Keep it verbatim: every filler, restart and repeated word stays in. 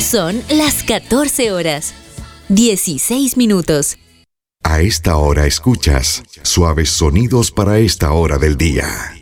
Son las catorce horas, dieciséis minutos. A esta hora escuchas suaves sonidos para esta hora del día.